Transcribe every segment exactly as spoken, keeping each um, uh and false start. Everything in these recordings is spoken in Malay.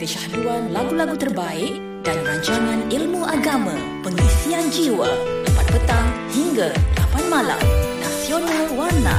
Kesyahduan lagu-lagu terbaik dan rancangan ilmu agama, pengisian jiwa, empat petang hingga lapan malam. Nasional Warna.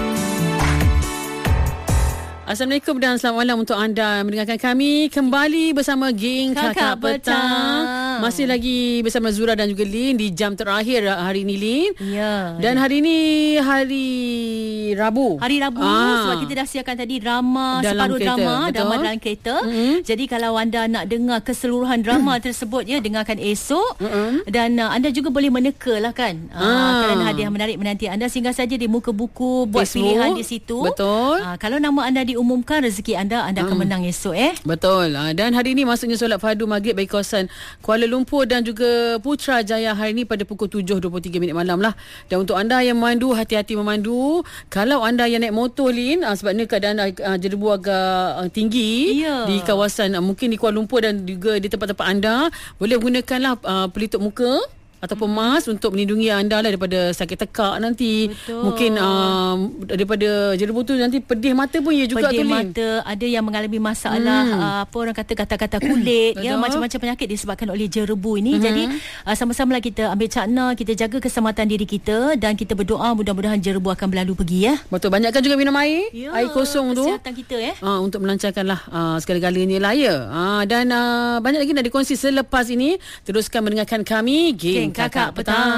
Assalamualaikum dan selamat malam untuk anda mendengarkan kami kembali bersama geng Kakak, Kakak Petang. Petang. Masih lagi bersama Zura dan juga Lin di jam terakhir hari ini, Lin. Ya. Dan hari ini hari Rabu. Hari Rabu ah. sebab kita dah siapkan tadi drama, dalam separuh kereta. drama, Betul. drama dalam kereta. Mm-hmm. Jadi kalau anda nak dengar keseluruhan drama tersebut ya, dengarkan esok. Mm-hmm. Dan uh, anda juga boleh meneka lah kan. Ah. Uh, kerana hadiah menarik menanti anda. Singgah saja di muka buku, buat Facebook, pilihan di situ. Betul. Uh, kalau nama anda diumumkan, rezeki anda anda akan hmm. menang esok eh. Betul. Dan hari ini masuknya solat fardu maghrib bagi kawasan Kuala Lumpur dan juga Putrajaya hari ini pada pukul tujuh dua puluh tiga minit malam lah. Dan untuk anda yang memandu, hati-hati memandu. Kalau anda yang naik motor, Lin, sebab ni keadaan uh, jerebu agak uh, tinggi yeah. di kawasan uh, mungkin di Kuala Lumpur dan juga di tempat-tempat anda, boleh gunakanlah uh, pelitup muka ataupun mask untuk melindungi anda lah daripada sakit tekak nanti. Betul. Mungkin um, daripada jerebu tu nanti pedih mata pun ya juga pedih tu, Lin. Mata, ada yang mengalami masalah hmm. uh, apa orang kata kata-kata kulit ya, macam-macam penyakit disebabkan oleh jerebu ini. Mm-hmm. Jadi uh, sama-sama lah kita ambil cakna, kita jaga keselamatan diri kita dan kita berdoa mudah-mudahan jerebu akan berlalu pergi ya. Betul, banyakkan juga minum air, ya, air kosong tu. Kesihatan kita ya. Uh, untuk melancarkanlah uh, segala-galanya lah ya. Uh, dan uh, banyak lagi nak dikongsi selepas ini. Teruskan mendengarkan kami Geng Kakak Petang.